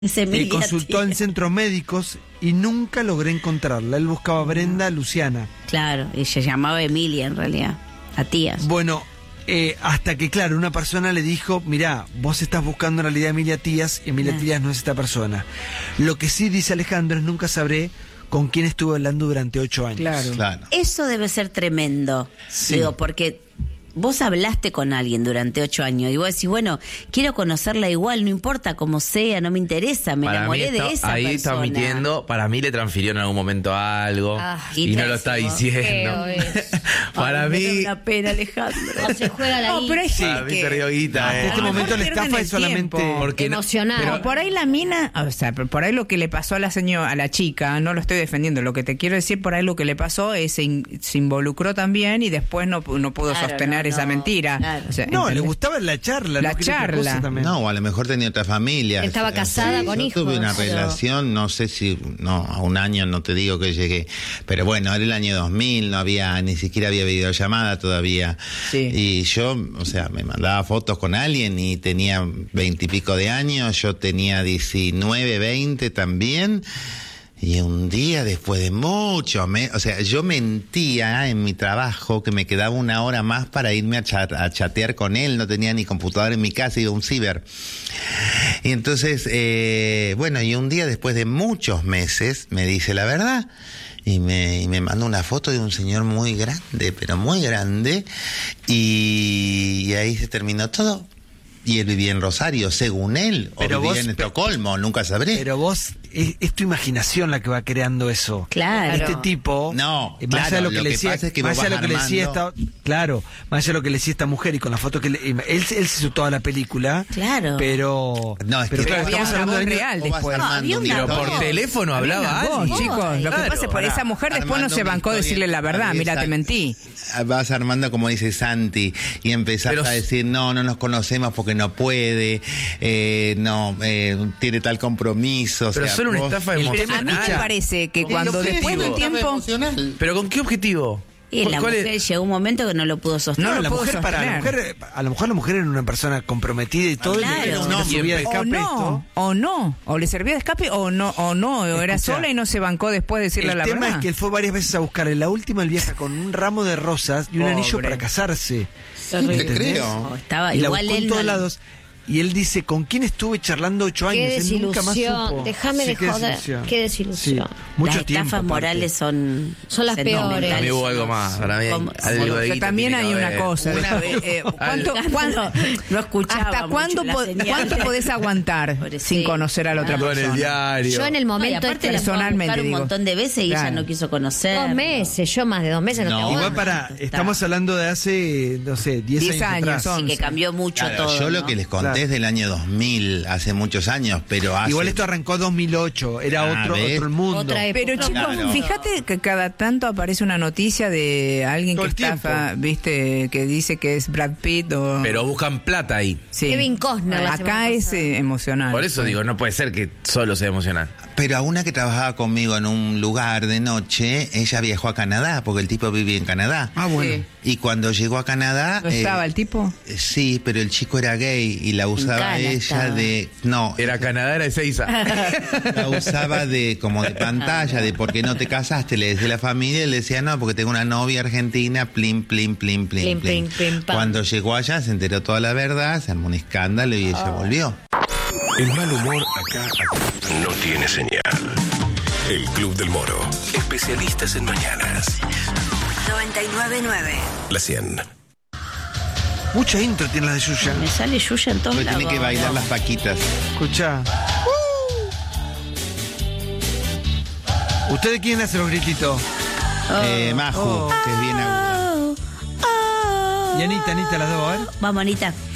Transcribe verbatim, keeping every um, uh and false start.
Eh, consultó en centros médicos y nunca logré encontrarla. Él buscaba a Brenda Luciana. Claro, y se llamaba Emilia en realidad, a Tías. Bueno, eh, hasta que, claro, una persona le dijo: mirá, vos estás buscando en realidad a Emilia Tías, y Emilia Ah. Tías no es esta persona. Lo que sí dice Alejandro es: nunca sabré con quién estuve hablando durante ocho años. Claro. Claro. Eso debe ser tremendo, Sí. digo, porque vos hablaste con alguien durante ocho años y vos decís, bueno, quiero conocerla igual, no importa cómo sea, no me interesa, me Para mí enamoré está- de esa ahí persona. está mintiendo, para mí le transfirió en algún momento algo Ah, y no lo está pésimo. diciendo. Feo es. Para Ay, me mí, da una pena, Alejandro. No se juega la No, pero hay guita. para gente mí que... perdió guita, En eh. este a lo momento mejor la pierden estafa el es solamente... tiempo. Porque no- Emocionado. Pero por ahí la mina, o sea, por ahí lo que le pasó a la señora, a la chica, no lo estoy defendiendo, lo que te quiero decir, por ahí lo que le pasó es se, in- se involucró también y después no, pu- no pudo Claro, sostener no, esa no, mentira. claro. O sea, No, le ¿entendés? gustaba la charla. La no quería otra charla. cosa también. No, o a lo mejor tenía otra familia. Estaba Eh, casada sí, con yo hijos, tuve una pero- relación, no sé si, no, a un año no te digo que llegué, pero bueno, era el año dos mil, no había, ni siquiera había videollamada todavía. Sí. Y yo, o sea, me mandaba fotos con alguien y tenía veintipico de años, yo tenía diecinueve, veinte también. Y un día, después de mucho, me, o sea, yo mentía en mi trabajo que me quedaba una hora más para irme a, chat, a chatear con él. No tenía ni computadora en mi casa, iba a un ciber. Y entonces, eh, bueno, y un día, después de muchos meses, me dice la verdad. Y me, y me mandó una foto de un señor muy grande, pero muy grande. Y, y ahí se terminó todo. Y él vivía en Rosario, según él, Pero o vivía vos- en Estocolmo, nunca sabré. Pero vos, es, es tu imaginación la que va creando eso. Claro. Este tipo, No, eh, más allá claro, de lo que lo le que decía, pasa es que más vos allá de lo vas que le decía armando- esta, claro, más allá de lo que le decía esta mujer y con la foto que le, él, él se hizo toda la película, Claro. pero, No, es pero que claro, había estamos hablando una de voz años- real Vos vas después. armando había una una Pero por historia. teléfono hablaba Vos, alguien. chicos, lo que Claro, pasa es por pará. esa mujer después no Armando se una bancó historia decirle la verdad, mira, te esa- mentí. Vas armando como dice Santi y empezás Pero- a decir no, no nos conocemos porque no puede, eh, no, eh, tiene tal compromiso. o Pero sea, solo una vos- estafa el A mí emocional. me parece que ¿Con cuando qué después de un objetivo? tiempo... Emocional. ¿Pero con qué objetivo? Y la ¿Cuál es? mujer llegó un momento que no lo pudo sostener. No lo la puedo mujer, para la sostener. mujer, a lo mejor la mujer era una persona comprometida y todo, Claro. y le- Era un le hombre. subía de O escape no, esto. o no, o le servía de escape o no, o no, o era Escuchá, sola y no se bancó después de decirle El la tema verdad. es que él fue varias veces a buscar. En la última él viaja con un ramo de rosas y un Pobre. anillo para casarse. Te ¿Entendés? creo. No, estaba Y la igual buscó en él todos no- lados. Y él dice: ¿con quién estuve charlando ocho Qué años? Él nunca más desilusión. supo. Déjame de qué joder. desilusión. Qué desilusión. Sí, mucho Las tiempo, estafas aparte. morales son Son las fenomenales. peores. Para mí hubo algo más. Para mí Como- algo de O sea, guita también tiene hay que una haber. cosa. Una- eh, eh, ¿cuánto, Alejandro cuánto- no escuchaba ¿Hasta cuándo, mucho po- la señal. cuánto podés aguantar Pobrecito. sin conocer a la otra Todo en el persona? diario. Yo en el No, y momento aparte este- la fue a personalmente, buscar un digo. montón de veces y ella Claro. no quiso conocer. dos meses, yo más de dos meses no, No. te aguanto. Igual para, estamos hablando de hace, no sé, diez Diez años, años atrás. son. Sí, que cambió mucho Claro, todo. yo lo ¿no? que les conté Claro. es del año dos mil, hace muchos años, pero hace... Igual esto arrancó dos mil ocho, era Ah, otro, ¿ves? otro el mundo. Otra época. Pero chicos, Claro. fíjate que cada tanto aparece una noticia de alguien Todo que el tiempo. estafa, viste, que dice que es Brad Pitt o... Pero buscan plata ahí. Sí. Kevin Costner la semana Acá es pasada. eh, emocional. Por eso digo, no puede ser que solo sea emocional. Pero a una que trabajaba conmigo en un lugar de noche, ella viajó a Canadá, porque el tipo vivía en Canadá. Ah, bueno. Sí. Y cuando llegó a Canadá... ¿No eh, estaba el tipo? Sí, pero el chico era gay y la usaba Cana ella estaba. de... No, Era Canadá, era Ezeiza. la usaba de como de pantalla, de por qué no te casaste, le decía a la familia y le decía no, porque tengo una novia argentina, plim, plim, plim, plim, Plim, plim. plim, plim, pam. Cuando llegó allá se enteró toda la verdad, se armó un escándalo y ella volvió. El mal humor acá, acá no tiene señal. El Club del Moro. Especialistas en mañanas. noventa y nueve punto nueve. La cien. Mucha intro tiene la de Yuya. Me sale Yuya en todos Porque lados. tiene que bailar las paquitas. Escuchá. ¿Ustedes quién hace los grititos? Eh, Maju, Oh. que es bien aguda. Oh, oh. Y Anita, Anita, las dos, a ver. Vamos, Anita.